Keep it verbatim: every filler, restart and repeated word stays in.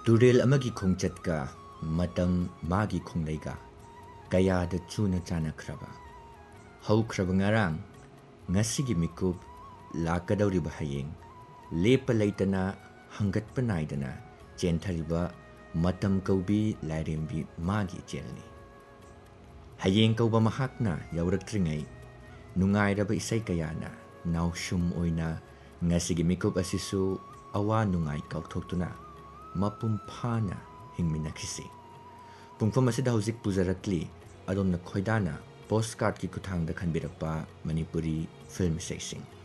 ꯇꯨꯔꯦꯜ ꯑꯃꯒꯤ ꯈꯣꯡꯆꯠꯀ ꯃꯇꯝ ꯃꯥꯒꯤ ꯈꯣꯡꯂꯩꯒ ꯀꯌꯥꯗ ꯆꯨꯅ ꯆꯥꯟꯅꯈ꯭ꯔꯕ ꯍꯧꯈ꯭ꯔꯕ ꯉꯔꯥꯡ ꯉꯁꯤꯒꯤ ꯃꯤꯀꯨꯞ ꯂꯥꯛꯀꯗꯧꯔꯤꯕ ꯍꯌꯦꯡ ꯂꯦꯞꯄ ꯂꯩꯇꯅ ꯍꯪꯒꯠꯄ ꯅꯥꯏꯗꯅ ꯆꯦꯟꯊꯔꯤꯕ ꯃꯇꯝ ꯀꯧꯕꯤ ꯂꯥꯏꯔꯦꯝꯕꯤ ꯃꯥꯒꯤ ꯏꯆꯦꯜꯅꯤ꯫ ꯍꯌꯦꯡ ꯀꯧꯕ ꯃꯍꯥꯛꯅ ꯌꯧꯔꯛꯇ꯭ꯔꯤꯉꯩ ꯅꯨꯡꯉꯥꯏꯔꯕ ꯏꯁꯩ ꯀꯌꯥꯅ ꯅꯥꯎꯁꯨꯝ ꯑꯣꯏꯅ ꯉꯁꯤꯒꯤ ꯃꯤꯀꯨꯞ ꯑꯁꯤꯁꯨ ꯑꯋꯥ ꯅꯨꯡꯉꯥꯏ ꯀꯥꯎꯊꯣꯛꯇꯨꯅ ꯃꯄꯨꯡ ꯐꯥꯅ ꯍꯤꯡꯃꯤꯟꯅꯈꯤꯁꯤ꯫ ꯄꯨꯡꯐꯝ ꯑꯁꯤꯗ ꯍꯧꯖꯤꯛ ꯄꯨꯖꯔꯛꯂꯤ ꯑꯗꯣꯝꯅ ꯈꯣꯏꯗꯥꯅ ꯄꯣꯁꯠ ꯀꯥꯔꯠꯀꯤ ꯈꯨꯠꯊꯥꯡꯗ ꯈꯟꯕꯤꯔꯛꯄ ꯃꯅꯤꯄꯨꯔꯤ ꯐꯤꯜꯝ ꯏꯁꯩꯁꯤꯡ꯫